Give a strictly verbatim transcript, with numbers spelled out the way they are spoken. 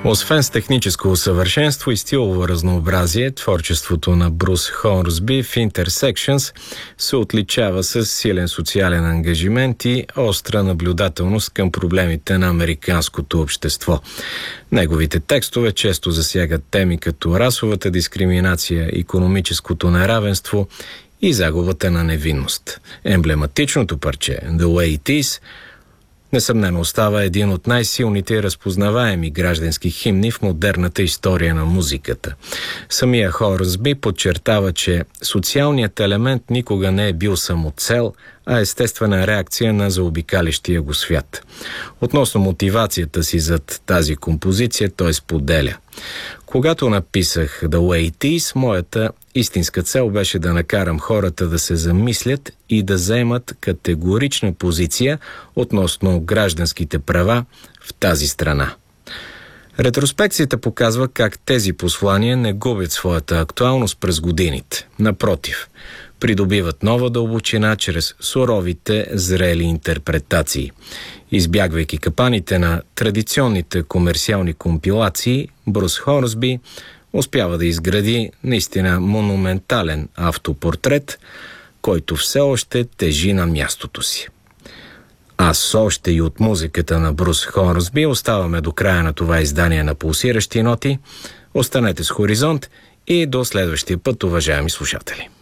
Освен с техническо усъвършенство и стилово разнообразие, творчеството на Брус Хорнсби в Intersections се отличава с силен социален ангажимент и остра наблюдателност към проблемите на американското общество. Неговите текстове често засягат теми като расовата дискриминация, икономическото неравенство и загубата на невинност. Емблематичното парче «The Way It Is» несъмнено остава един от най-силните и разпознаваеми граждански химни в модерната история на музиката. Самия Хорнсби подчертава, че социалният елемент никога не е бил самоцел, а естествена реакция на заобикалящия го свят. Относно мотивацията си зад тази композиция той споделя: когато написах The Way It Is, моята истинска цел беше да накарам хората да се замислят и да заемат категорична позиция относно гражданските права в тази страна. Ретроспекцията показва как тези послания не губят своята актуалност през годините. Напротив, придобиват нова дълбочина чрез суровите, зрели интерпретации. Избягвайки капаните на традиционните комерциални компилации, Брус Хорнсби успява да изгради наистина монументален автопортрет, който все още тежи на мястото си. А с още и от музиката на Брус Хорнсби оставаме до края на това издание на Пулсиращи ноти. Останете с Хоризонт и до следващия път, уважаеми слушатели.